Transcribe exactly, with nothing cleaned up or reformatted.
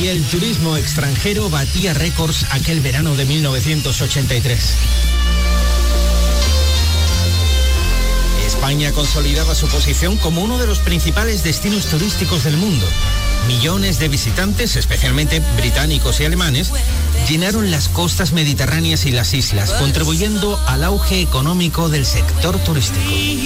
y el turismo extranjero batía récords aquel verano de mil novecientos ochenta y tres. España consolidaba su posición como uno de los principales destinos turísticos del mundo. Millones de visitantes, especialmente británicos y alemanes, llenaron las costas mediterráneas y las islas, contribuyendo al auge económico del sector turístico.